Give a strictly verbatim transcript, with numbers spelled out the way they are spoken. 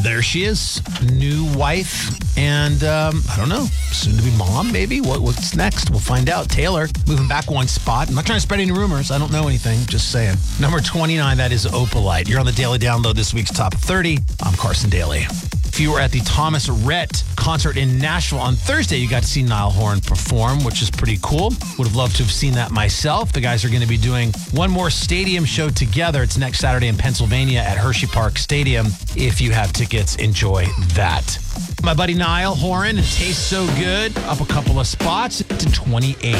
there she is, new wife, and um, I don't know, soon to be mom, maybe? What, what's next? We'll find out. Taylor, moving back one spot. I'm not trying to spread any rumors. I don't know anything. Just saying. Number twenty-nine, that is Opalite. You're on the Daily Download, this week's Top thirty. I'm Carson Daly. If you were at the Thomas Rhett concert in Nashville on Thursday, you got to see Niall Horan perform, which is pretty cool. Would have loved to have seen that myself. The guys are going to be doing one more stadium show together. It's next Saturday in Pennsylvania at Hershey Park Stadium. If you have tickets, enjoy that. My buddy Niall Horan, It Tastes So Good, up a couple of spots to twenty-eight.